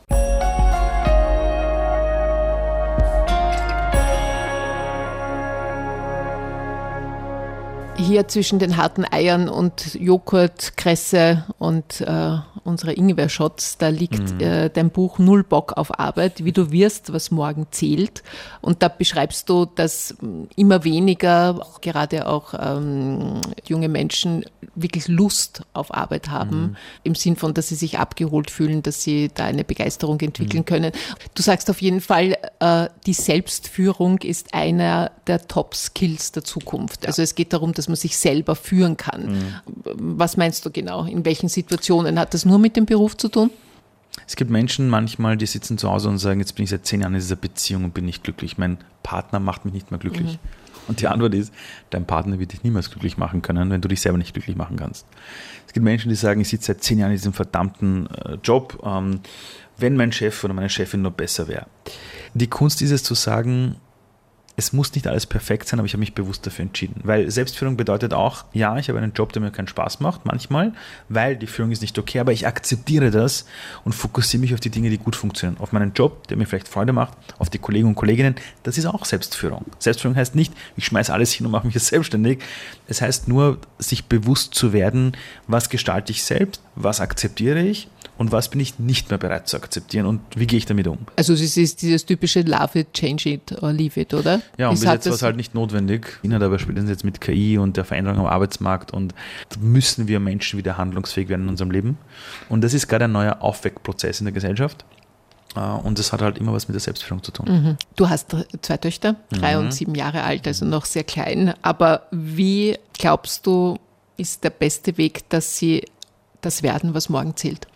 Hier zwischen den harten Eiern und Joghurt, Kresse und unsere Ingwer-Shots, da liegt dein Buch Null Bock auf Arbeit, wie du wirst, was morgen zählt. Und da beschreibst du, dass immer weniger, gerade auch junge Menschen, wirklich Lust auf Arbeit haben, im Sinn von, dass sie sich abgeholt fühlen, dass sie da eine Begeisterung entwickeln können. Du sagst auf jeden Fall, die Selbstführung ist einer der Top-Skills der Zukunft. Ja. Also es geht darum, dass man sich selber führen kann. Was meinst du genau? In welchen Situationen? Hat das nur mit dem Beruf zu tun? Es gibt Menschen manchmal, die sitzen zu Hause und sagen, jetzt bin ich seit 10 Jahren in dieser Beziehung und bin nicht glücklich. Mein Partner macht mich nicht mehr glücklich. Und die Antwort ist, dein Partner wird dich niemals glücklich machen können, wenn du dich selber nicht glücklich machen kannst. Es gibt Menschen, die sagen, ich sitze seit 10 Jahren in diesem verdammten Job, wenn mein Chef oder meine Chefin nur besser wäre. Die Kunst ist es zu sagen, es muss nicht alles perfekt sein, aber ich habe mich bewusst dafür entschieden. Weil Selbstführung bedeutet auch, ja, ich habe einen Job, der mir keinen Spaß macht, manchmal, weil die Führung ist nicht okay, aber ich akzeptiere das und fokussiere mich auf die Dinge, die gut funktionieren. Auf meinen Job, der mir vielleicht Freude macht, auf die Kollegen und Kolleginnen, das ist auch Selbstführung. Selbstführung heißt nicht, ich schmeiße alles hin und mache mich jetzt selbstständig. Es heißt nur, sich bewusst zu werden, was gestalte ich selbst, was akzeptiere ich und was bin ich nicht mehr bereit zu akzeptieren und wie gehe ich damit um. Also es ist dieses typische Love it, change it or leave it, oder? Ja, und bis jetzt war es halt nicht notwendig. Aber spätestens jetzt mit KI und der Veränderung am Arbeitsmarkt und müssen wir Menschen wieder handlungsfähig werden in unserem Leben. Und das ist gerade ein neuer Aufweckprozess in der Gesellschaft. Und das hat halt immer was mit der Selbstführung zu tun. Du hast 2 Töchter, 3 und 7 Jahre alt, also noch sehr klein. Aber wie glaubst du, ist der beste Weg, dass sie das werden, was morgen zählt?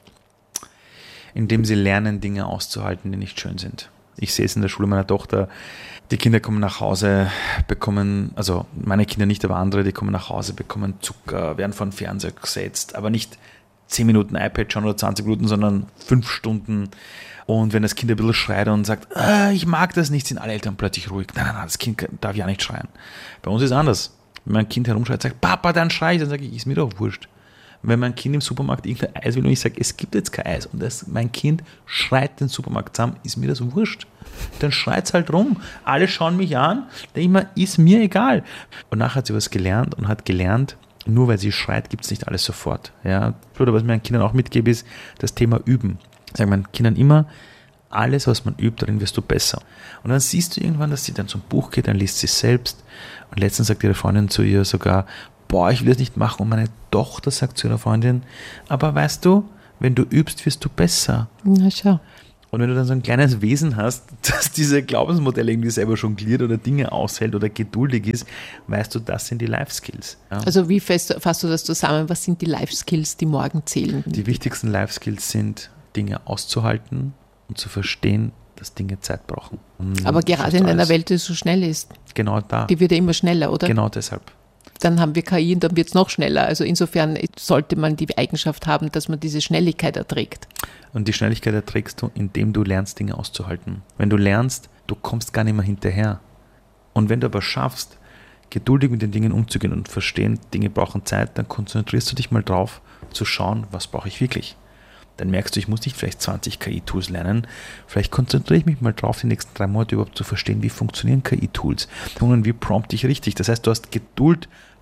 Indem sie lernen, Dinge auszuhalten, die nicht schön sind. Ich sehe es in der Schule meiner Tochter, die Kinder kommen nach Hause, bekommen, also meine Kinder nicht, aber andere, die kommen nach Hause, bekommen Zucker, werden vor den Fernseher gesetzt, aber nicht 10 Minuten iPad schauen oder 20 Minuten, sondern 5 Stunden. Und wenn das Kind ein bisschen schreit und sagt, ich mag das nicht, sind alle Eltern plötzlich ruhig. Nein, das Kind darf ja nicht schreien. Bei uns ist es anders. Wenn mein Kind herumschreit, sagt, Papa, dann schrei ich, dann sage ich, ist mir doch wurscht. Wenn mein Kind im Supermarkt irgendein Eis will und ich sage, es gibt jetzt kein Eis und mein Kind schreit den Supermarkt zusammen, ist mir das wurscht. Dann schreit es halt rum. Alle schauen mich an, denke ich mir, ist mir egal. Und nachher hat sie was gelernt und hat gelernt, nur weil sie schreit, gibt es nicht alles sofort. Ja? Oder was ich meinen Kindern auch mitgebe, ist das Thema Üben. Ich sage meinen Kindern immer, alles, was man übt, darin wirst du besser. Und dann siehst du irgendwann, dass sie dann zum Buch geht, dann liest sie es selbst. Und letztens sagt ihre Freundin zu ihr sogar, ich will das nicht machen. Und meine Tochter sagt zu ihrer Freundin, aber weißt du, wenn du übst, wirst du besser. Na schau. Und wenn du dann so ein kleines Wesen hast, das diese Glaubensmodelle irgendwie selber jongliert oder Dinge aushält oder geduldig ist, weißt du, das sind die Life-Skills. Ja. Also wie fasst du das zusammen? Was sind die Life-Skills, die morgen zählen? Die wichtigsten Life-Skills sind, Dinge auszuhalten und zu verstehen, dass Dinge Zeit brauchen. Aber gerade in einer Welt, die so schnell ist. Genau da. Die wird ja immer schneller, oder? Genau deshalb. Dann haben wir KI und dann wird es noch schneller. Also insofern sollte man die Eigenschaft haben, dass man diese Schnelligkeit erträgt. Und die Schnelligkeit erträgst du, indem du lernst, Dinge auszuhalten. Wenn du lernst, du kommst gar nicht mehr hinterher. Und wenn du aber schaffst, geduldig mit den Dingen umzugehen und verstehen, Dinge brauchen Zeit, dann konzentrierst du dich mal drauf, zu schauen, was brauche ich wirklich. Dann merkst du, ich muss nicht vielleicht 20 KI-Tools lernen. Vielleicht konzentriere ich mich mal drauf, die nächsten 3 Monate überhaupt zu verstehen, wie funktionieren KI-Tools und wie prompte ich richtig. Das heißt, du hast Geduld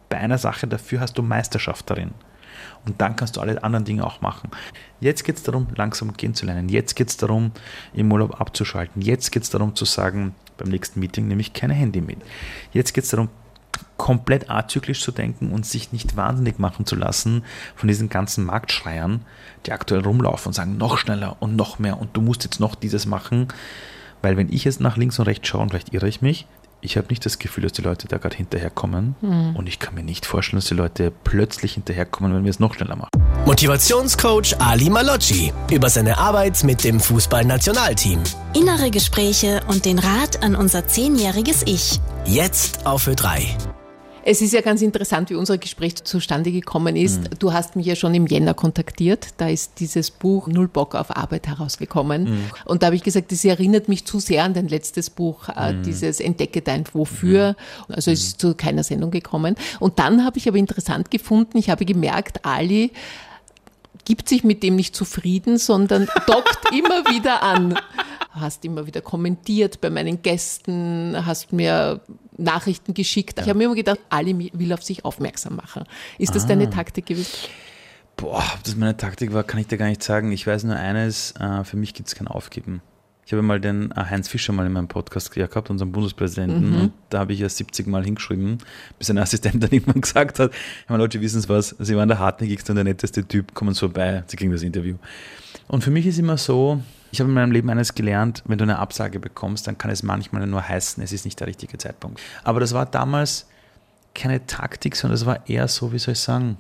bei einer Sache, dafür hast du Meisterschaft darin. Und dann kannst du alle anderen Dinge auch machen. Jetzt geht es darum, langsam gehen zu lernen. Jetzt geht es darum, im Urlaub abzuschalten. Jetzt geht es darum zu sagen, beim nächsten Meeting nehme ich kein Handy mit. Jetzt geht es darum, komplett azyklisch zu denken und sich nicht wahnsinnig machen zu lassen von diesen ganzen Marktschreiern, die aktuell rumlaufen und sagen, noch schneller und noch mehr und du musst jetzt noch dieses machen. Weil wenn ich jetzt nach links und rechts schaue, und vielleicht irre ich mich, ich habe nicht das Gefühl, dass die Leute da gerade hinterherkommen. Und ich kann mir nicht vorstellen, dass die Leute plötzlich hinterherkommen, wenn wir es noch schneller machen. Motivationscoach Ali Malocci über seine Arbeit mit dem Fußballnationalteam. Innere Gespräche und den Rat an unser 10-jähriges Ich. Jetzt auf Ö3. Es ist ja ganz interessant, wie unser Gespräch zustande gekommen ist. Du hast mich ja schon im Jänner kontaktiert. Da ist dieses Buch Null Bock auf Arbeit herausgekommen. Und da habe ich gesagt, das erinnert mich zu sehr an dein letztes Buch, dieses Entdecke dein Wofür. Also es ist zu keiner Sendung gekommen. Und dann habe ich aber interessant gefunden, ich habe gemerkt, Ali gibt sich mit dem nicht zufrieden, sondern dockt immer wieder an. Hast immer wieder kommentiert bei meinen Gästen, hast mir Nachrichten geschickt. Ich habe mir immer gedacht, Ali will auf sich aufmerksam machen. Ist das deine Taktik gewesen? Boah, ob das meine Taktik war, kann ich dir gar nicht sagen. Ich weiß nur eines, für mich gibt es kein Aufgeben. Ich habe mal den Heinz Fischer mal in meinem Podcast gehabt, unseren Bundespräsidenten, und da habe ich ja 70 Mal hingeschrieben, bis ein Assistent dann irgendwann gesagt hat, Herr Malocci, wissen Sie was, Sie waren der hartnäckigste und der netteste Typ, kommen Sie vorbei, Sie kriegen das Interview. Und für mich ist immer so, ich habe in meinem Leben eines gelernt, wenn du eine Absage bekommst, dann kann es manchmal nur heißen, es ist nicht der richtige Zeitpunkt. Aber das war damals keine Taktik, sondern das war eher so, wie soll ich sagen,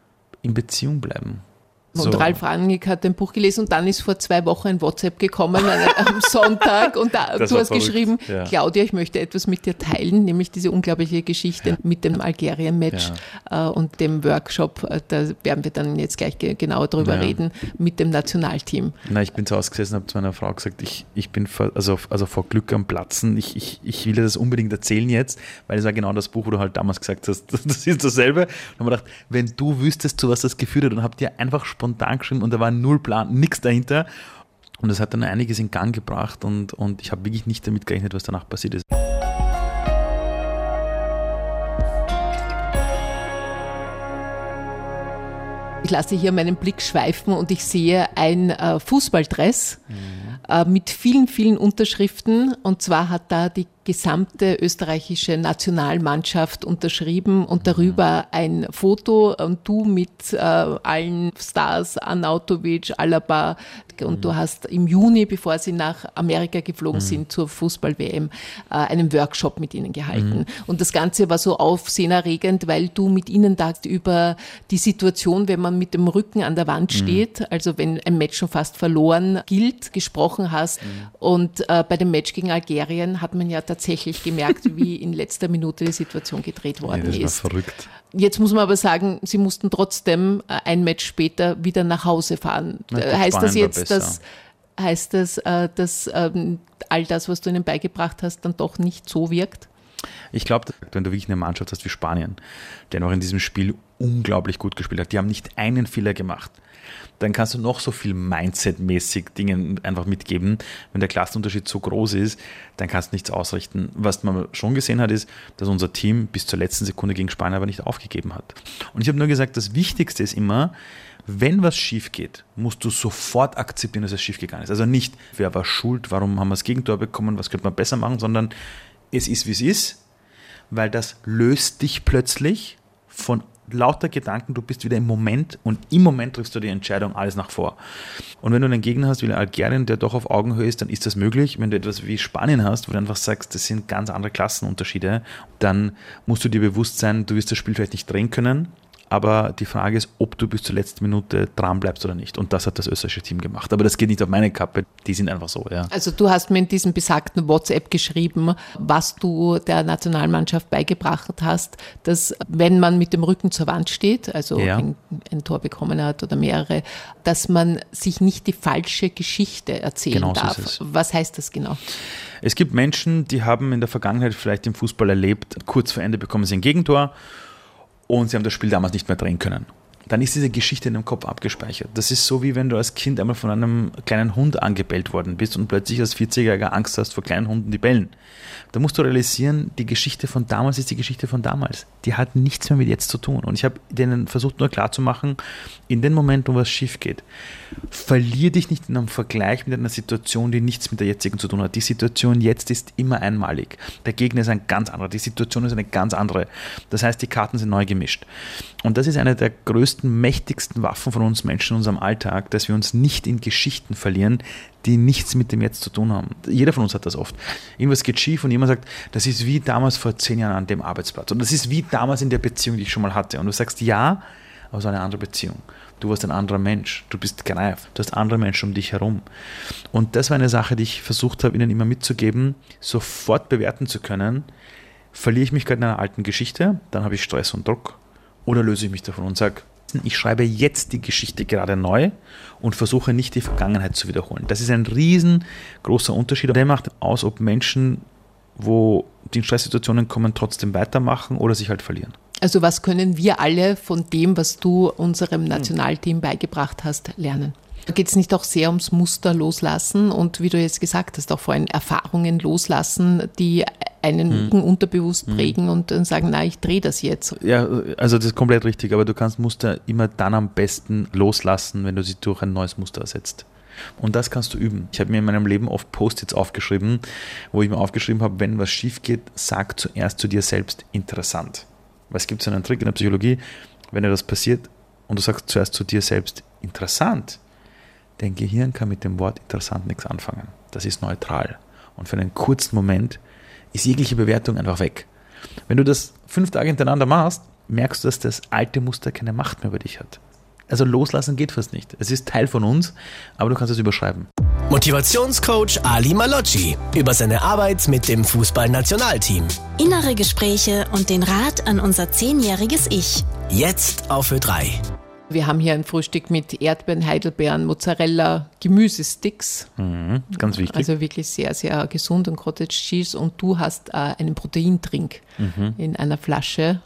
in Beziehung bleiben. Und so. Ralf Rangnick hat ein Buch gelesen und dann ist vor 2 Wochen ein WhatsApp gekommen am Sonntag und du hast verrückt. Geschrieben, ja. Claudia, ich möchte etwas mit dir teilen, nämlich diese unglaubliche Geschichte mit dem Algerien-Match und dem Workshop. Da werden wir dann jetzt gleich genauer drüber reden mit dem Nationalteam. Na, ich bin zu Hause gesessen und habe zu meiner Frau gesagt, ich bin vor Glück am Platzen. Ich will dir das unbedingt erzählen jetzt, weil es war genau das Buch, wo du halt damals gesagt hast, das ist dasselbe. Und dann habe ich gedacht, wenn du wüsstest, zu was das geführt hat, dann habt ihr einfach spontan geschrieben und da war null Plan, nichts dahinter. Und das hat dann einiges in Gang gebracht und ich habe wirklich nicht damit gerechnet, was danach passiert ist. Ich lasse hier meinen Blick schweifen und ich sehe ein Fußballdress mit vielen, vielen Unterschriften. Und zwar hat da die gesamte österreichische Nationalmannschaft unterschrieben und darüber ein Foto und du mit allen Stars, Arnautovic, Alaba, und du hast im Juni, bevor sie nach Amerika geflogen sind zur Fußball-WM, einen Workshop mit ihnen gehalten. Und das Ganze war so aufsehenerregend, weil du mit ihnen da über die Situation, wenn man mit dem Rücken an der Wand steht, also wenn ein Match schon fast verloren gilt, gesprochen hast. Und bei dem Match gegen Algerien hat man ja tatsächlich gemerkt, wie in letzter Minute die Situation gedreht worden ist. Das war verrückt. Jetzt muss man aber sagen, sie mussten trotzdem ein Match später wieder nach Hause fahren. Heißt das jetzt, dass all das, was du ihnen beigebracht hast, dann doch nicht so wirkt? Ich glaube, wenn du wirklich eine Mannschaft hast wie Spanien, der noch in diesem Spiel unglaublich gut gespielt hat, die haben nicht einen Fehler gemacht, dann kannst du noch so viel Mindset-mäßig Dinge einfach mitgeben. Wenn der Klassenunterschied so groß ist, dann kannst du nichts ausrichten. Was man schon gesehen hat, ist, dass unser Team bis zur letzten Sekunde gegen Spanien aber nicht aufgegeben hat. Und ich habe nur gesagt, das Wichtigste ist immer, wenn was schief geht, musst du sofort akzeptieren, dass es schief gegangen ist. Also nicht, wer war schuld, warum haben wir das Gegentor bekommen, was könnte man besser machen, sondern es ist, wie es ist, weil das löst dich plötzlich von lauter Gedanken, du bist wieder im Moment und im Moment triffst du die Entscheidung, alles nach vor. Und wenn du einen Gegner hast wie Algerien, der doch auf Augenhöhe ist, dann ist das möglich. Wenn du etwas wie Spanien hast, wo du einfach sagst, das sind ganz andere Klassenunterschiede, dann musst du dir bewusst sein, du wirst das Spiel vielleicht nicht drehen können, aber die Frage ist, ob du bis zur letzten Minute dran bleibst oder nicht. Und das hat das österreichische Team gemacht. Aber das geht nicht auf meine Kappe, die sind einfach so. Ja. Also du hast mir in diesem besagten WhatsApp geschrieben, was du der Nationalmannschaft beigebracht hast, dass wenn man mit dem Rücken zur Wand steht, also ein Tor bekommen hat oder mehrere, dass man sich nicht die falsche Geschichte erzählen darf. So ist es. Was heißt das genau? Es gibt Menschen, die haben in der Vergangenheit vielleicht im Fußball erlebt, kurz vor Ende bekommen sie ein Gegentor, und sie haben das Spiel damals nicht mehr drehen können. dann ist diese Geschichte in deinem Kopf abgespeichert. Das ist so, wie wenn du als Kind einmal von einem kleinen Hund angebellt worden bist und plötzlich als 40-Jähriger Angst hast vor kleinen Hunden, die bellen. Da musst du realisieren, die Geschichte von damals ist die Geschichte von damals. Die hat nichts mehr mit jetzt zu tun. Und ich habe denen versucht nur klarzumachen, in dem Moment, wo was schief geht, verlier dich nicht in einem Vergleich mit einer Situation, die nichts mit der jetzigen zu tun hat. Die Situation jetzt ist immer einmalig. Der Gegner ist ein ganz anderer. Die Situation ist eine ganz andere. Das heißt, die Karten sind neu gemischt. Und das ist eine der größten, mächtigsten Waffen von uns Menschen in unserem Alltag, dass wir uns nicht in Geschichten verlieren, die nichts mit dem Jetzt zu tun haben. Jeder von uns hat das oft. Irgendwas geht schief und jemand sagt, das ist wie damals vor 10 Jahren an dem Arbeitsplatz. Und das ist wie damals in der Beziehung, die ich schon mal hatte. Und du sagst, ja, aber es war eine andere Beziehung. Du warst ein anderer Mensch. Du bist gereift. Du hast andere Menschen um dich herum. Und das war eine Sache, die ich versucht habe, ihnen immer mitzugeben, sofort bewerten zu können. Verliere ich mich gerade in einer alten Geschichte, dann habe ich Stress und Druck. Oder löse ich mich davon und sage, ich schreibe jetzt die Geschichte gerade neu und versuche nicht die Vergangenheit zu wiederholen. Das ist ein riesengroßer Unterschied. Der macht aus, ob Menschen, wo die in Stresssituationen kommen, trotzdem weitermachen oder sich halt verlieren. Also was können wir alle von dem, was du unserem Nationalteam beigebracht hast, lernen? Da geht es nicht auch sehr ums Muster loslassen und wie du jetzt gesagt hast, auch vor allem Erfahrungen loslassen, die einen unterbewusst prägen und dann sagen, na, ich drehe das jetzt. Ja, also das ist komplett richtig, aber du kannst Muster immer dann am besten loslassen, wenn du sie durch ein neues Muster ersetzt. Und das kannst du üben. Ich habe mir in meinem Leben oft Post-its aufgeschrieben, wo ich mir aufgeschrieben habe, wenn was schief geht, sag zuerst zu dir selbst interessant. Weil es gibt so einen Trick in der Psychologie, wenn dir das passiert und du sagst zuerst zu dir selbst interessant, dein Gehirn kann mit dem Wort interessant nichts anfangen. Das ist neutral. Und für einen kurzen Moment ist jegliche Bewertung einfach weg. Wenn du das 5 Tage hintereinander machst, merkst du, dass das alte Muster keine Macht mehr über dich hat. Also loslassen geht fast nicht. Es ist Teil von uns, aber du kannst es überschreiben. Motivationscoach Ali Malocci über seine Arbeit mit dem Fußballnationalteam. Innere Gespräche und den Rat an unser 10-jähriges Ich. Jetzt auf Ö3. Wir haben hier ein Frühstück mit Erdbeeren, Heidelbeeren, Mozzarella, Gemüsesticks. Ganz wichtig. Also wirklich sehr, sehr gesund und Cottage Cheese. Und du hast einen Proteindrink in einer Flasche.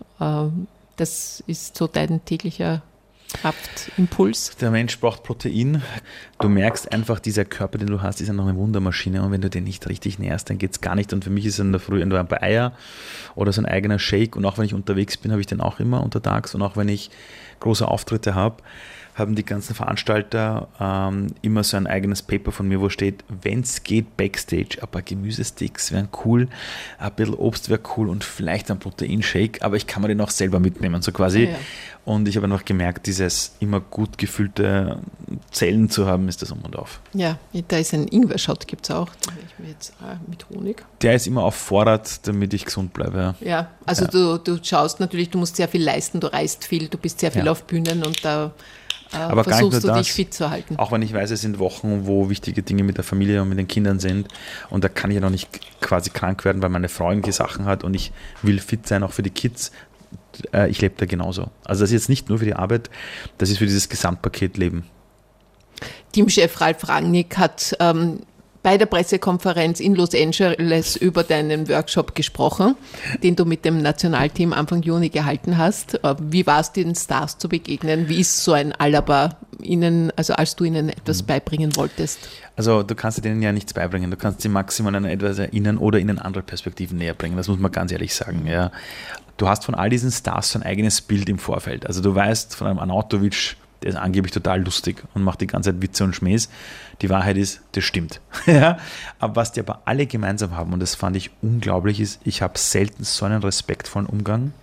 Das ist so dein täglicher Kraftimpuls. Der Mensch braucht Protein. Du merkst einfach, dieser Körper, den du hast, ist ja noch eine Wundermaschine. Und wenn du den nicht richtig nährst, dann geht es gar nicht. Und für mich ist es in der Früh entweder ein paar Eier oder so ein eigener Shake. Und auch wenn ich unterwegs bin, habe ich den auch immer untertags. Und auch wenn ich große Auftritte habe, haben die ganzen Veranstalter immer so ein eigenes Paper von mir, wo steht, wenn es geht, Backstage, ein paar Gemüsesticks wären cool, ein bisschen Obst wäre cool und vielleicht ein Proteinshake, aber ich kann mir den auch selber mitnehmen, so quasi. Ja. Und ich habe noch gemerkt, dieses immer gut gefüllte Zellen zu haben, ist das um und auf. Ja, da ist ein Ingwer-Shot, gibt es auch, den ich mir jetzt mit Honig. Der ist immer auf Vorrat, damit ich gesund bleibe. Ja, also ja. Du schaust natürlich, du musst sehr viel leisten, du reist viel, du bist sehr viel auf Bühnen und da aber versuchst du dich fit zu halten. Auch wenn ich weiß, es sind Wochen, wo wichtige Dinge mit der Familie und mit den Kindern sind und da kann ich ja noch nicht quasi krank werden, weil meine Frau irgendwelche Sachen hat und ich will fit sein, auch für die Kids. Ich lebe da genauso. Also das ist jetzt nicht nur für die Arbeit, das ist für dieses Gesamtpaket Leben. Teamchef Ralf Rangnick hat bei der Pressekonferenz in Los Angeles über deinen Workshop gesprochen, den du mit dem Nationalteam Anfang Juni gehalten hast. Wie war es, den Stars zu begegnen? Wie ist so ein Alaba ihnen, also als du ihnen etwas beibringen wolltest? Also du kannst denen ja nichts beibringen. Du kannst sie maximal an etwas erinnern oder ihnen andere Perspektiven näher bringen. Das muss man ganz ehrlich sagen. Ja. Du hast von all diesen Stars so ein eigenes Bild im Vorfeld. Also du weißt von einem Arnautovic, der ist angeblich total lustig und macht die ganze Zeit Witze und Schmähs. Die Wahrheit ist, das stimmt. Ja? Aber was die aber alle gemeinsam haben, und das fand ich unglaublich, ist, ich habe selten so einen respektvollen Umgang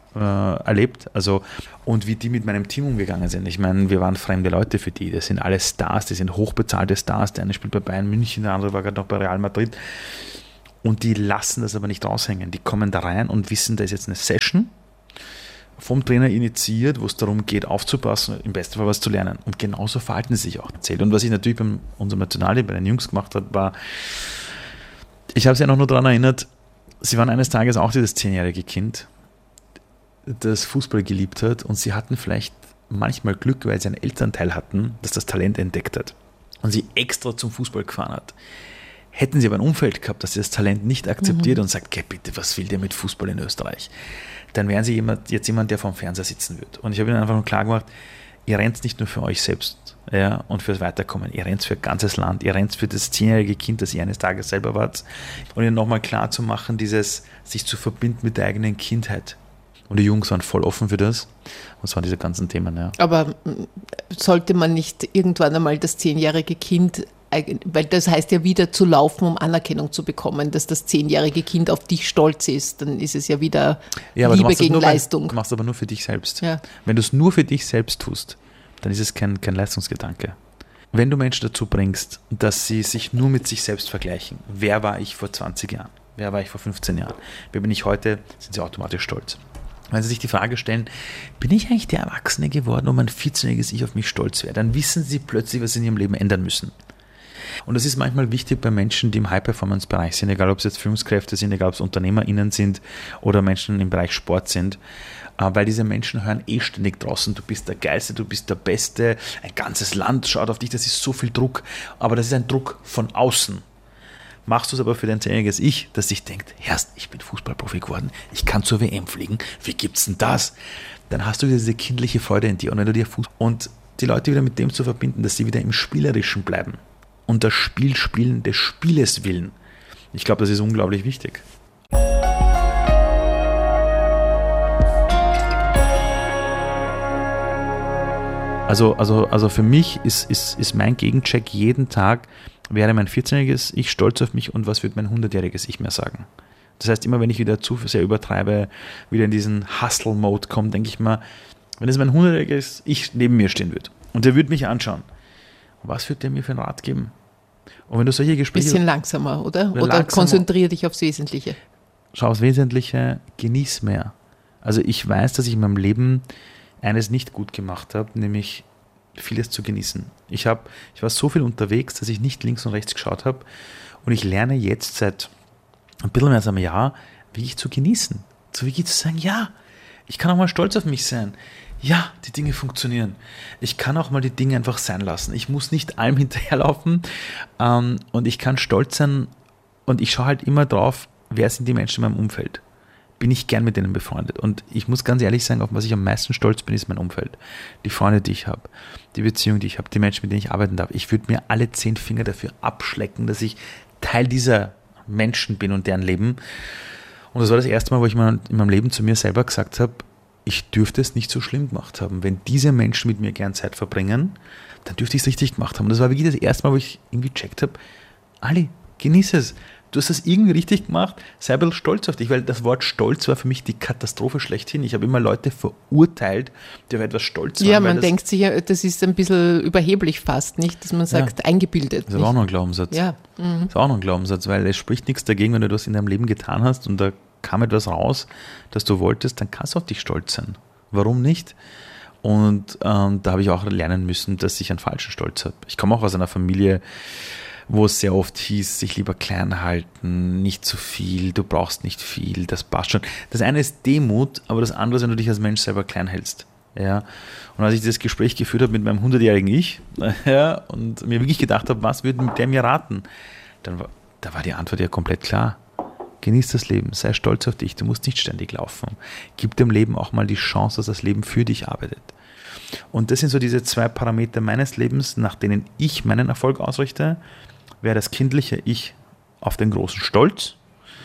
erlebt. Also, und wie die mit meinem Team umgegangen sind. Ich meine, wir waren fremde Leute für die. Das sind alle Stars, die sind hochbezahlte Stars. Der eine spielt bei Bayern München, der andere war gerade noch bei Real Madrid. Und die lassen das aber nicht raushängen. Die kommen da rein und wissen, da ist jetzt eine Session vom Trainer initiiert, wo es darum geht, aufzupassen, im besten Fall was zu lernen. Und genauso verhalten sie sich auch erzählt. Und was ich natürlich bei unserem Nationalteam, bei den Jungs gemacht habe, war, ich habe sie ja noch nur daran erinnert, sie waren eines Tages auch dieses 10-jährige Kind, das Fußball geliebt hat und sie hatten vielleicht manchmal Glück, weil sie einen Elternteil hatten, das das Talent entdeckt hat und sie extra zum Fußball gefahren hat. Hätten sie aber ein Umfeld gehabt, das das Talent nicht akzeptiert und sagt, okay, bitte, was will der mit Fußball in Österreich? Dann wären sie jemand, der vorm Fernseher sitzen wird. Und ich habe ihnen einfach nur klar gemacht, ihr rennt nicht nur für euch selbst und fürs Weiterkommen, ihr rennt für ein ganzes Land, ihr rennt für das 10-jährige Kind, das ihr eines Tages selber wart. Und ihnen nochmal klar zu machen, dieses sich zu verbinden mit der eigenen Kindheit. Und die Jungs waren voll offen für das. Und das waren diese ganzen Themen. Ja. Aber sollte man nicht irgendwann einmal das 10-jährige Kind, weil das heißt ja wieder zu laufen, um Anerkennung zu bekommen, dass das 10-jährige Kind auf dich stolz ist, dann ist es ja wieder Liebe gegen Leistung. Du machst aber nur für dich selbst. Ja. Wenn du es nur für dich selbst tust, dann ist es kein Leistungsgedanke. Wenn du Menschen dazu bringst, dass sie sich nur mit sich selbst vergleichen, wer war ich vor 20 Jahren, wer war ich vor 15 Jahren, wer bin ich heute, sind sie automatisch stolz. Wenn sie sich die Frage stellen, bin ich eigentlich der Erwachsene geworden, wo mein 14-jähriges Ich auf mich stolz wäre, dann wissen sie plötzlich, was sie in ihrem Leben ändern müssen. Und das ist manchmal wichtig bei Menschen, die im High-Performance-Bereich sind, egal ob es jetzt Führungskräfte sind, egal ob es UnternehmerInnen sind oder Menschen im Bereich Sport sind, weil diese Menschen hören ständig draußen, du bist der Geilste, du bist der Beste, ein ganzes Land schaut auf dich, das ist so viel Druck, aber das ist ein Druck von außen. Machst du es aber für dein 10-jähriges Ich, das sich denkt, Herrst, ich bin Fußballprofi geworden, ich kann zur WM fliegen, wie gibt's denn das? Dann hast du diese kindliche Freude in dir und wenn du dir und die Leute wieder mit dem zu verbinden, dass sie wieder im Spielerischen bleiben und das Spiel spielen des Spieles willen. Ich glaube, das ist unglaublich wichtig. Also für mich ist mein Gegencheck jeden Tag, wäre mein 14-jähriges Ich stolz auf mich und was wird mein 100-jähriges Ich mehr sagen? Das heißt, immer wenn ich wieder zu sehr übertreibe, wieder in diesen Hustle-Mode komme, denke ich mal, wenn es mein 100-jähriges Ich neben mir stehen würde und der würde mich anschauen, was würde der mir für einen Rat geben? Und wenn du solche Gespräche... Bisschen langsamer, oder? Oder konzentriere dich aufs Wesentliche. Schau aufs Wesentliche, genieß mehr. Also ich weiß, dass ich in meinem Leben eines nicht gut gemacht habe, nämlich vieles zu genießen. Ich war so viel unterwegs, dass ich nicht links und rechts geschaut habe und ich lerne jetzt seit ein bisschen mehr als einem Jahr, wirklich zu genießen. So wirklich zu sagen, ja, ich kann auch mal stolz auf mich sein. Ja, die Dinge funktionieren. Ich kann auch mal die Dinge einfach sein lassen. Ich muss nicht allem hinterherlaufen und ich kann stolz sein und ich schaue halt immer drauf, wer sind die Menschen in meinem Umfeld. Bin ich gern mit denen befreundet. Und ich muss ganz ehrlich sagen, auf was ich am meisten stolz bin, ist mein Umfeld. Die Freunde, die ich habe, die Beziehung, die ich habe, die Menschen, mit denen ich arbeiten darf. Ich würde mir alle 10 Finger dafür abschlecken, dass ich Teil dieser Menschen bin und deren Leben. Und das war das erste Mal, wo ich in meinem Leben zu mir selber gesagt habe, ich dürfte es nicht so schlimm gemacht haben. Wenn diese Menschen mit mir gern Zeit verbringen, dann dürfte ich es richtig gemacht haben. Und das war wirklich das erste Mal, wo ich irgendwie gecheckt habe, Ali, genieße es. Du hast das irgendwie richtig gemacht, sei ein bisschen stolz auf dich, weil das Wort Stolz war für mich die Katastrophe schlechthin. Ich habe immer Leute verurteilt, die auf etwas stolz waren. Ja, man denkt sich ja, das ist ein bisschen überheblich fast, nicht? Dass man sagt, eingebildet. Das ist auch noch ein Glaubenssatz. Ja. Das ist auch noch ein Glaubenssatz, weil es spricht nichts dagegen, wenn du das in deinem Leben getan hast und da kam etwas raus, das du wolltest, dann kannst du auf dich stolz sein. Warum nicht? Und da habe ich auch lernen müssen, dass ich einen falschen Stolz habe. Ich komme auch aus einer Familie, wo es sehr oft hieß, sich lieber klein halten, nicht zu viel, du brauchst nicht viel, das passt schon. Das eine ist Demut, aber das andere ist, wenn du dich als Mensch selber klein hältst. Ja. Und als ich das Gespräch geführt habe mit meinem 100-jährigen Ich und mir wirklich gedacht habe, was würde der mir raten, da war die Antwort ja komplett klar. Genieß das Leben, sei stolz auf dich, du musst nicht ständig laufen. Gib dem Leben auch mal die Chance, dass das Leben für dich arbeitet. Und das sind so diese 2 Parameter meines Lebens, nach denen ich meinen Erfolg ausrichte. Wäre das kindliche Ich auf den großen Stolz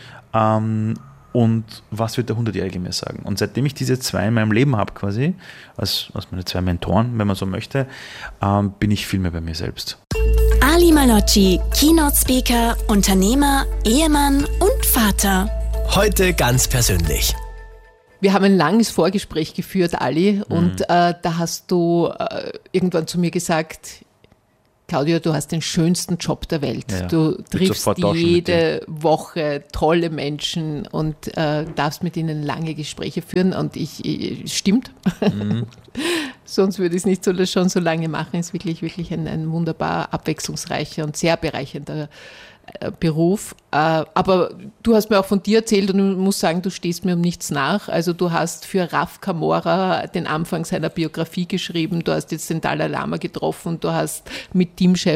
und was wird der 100-Jährige mir sagen? Und seitdem ich diese 2 in meinem Leben habe quasi, als meine 2 Mentoren, wenn man so möchte, bin ich viel mehr bei mir selbst. Ali Malocci, Keynote-Speaker, Unternehmer, Ehemann und Vater. Heute ganz persönlich. Wir haben ein langes Vorgespräch geführt, Ali, und da hast du irgendwann zu mir gesagt, Claudia, du hast den schönsten Job der Welt. Ja, du triffst jede Woche tolle Menschen und darfst mit ihnen lange Gespräche führen. Und stimmt. Sonst würde ich es nicht schon so lange machen. Es ist wirklich ein wunderbar abwechslungsreicher und sehr bereichernder Beruf. Aber du hast mir auch von dir erzählt und ich muss sagen, du stehst mir um nichts nach. Also du hast für Raf Kamora den Anfang seiner Biografie geschrieben, du hast jetzt den Dalai Lama getroffen, du hast mit Tim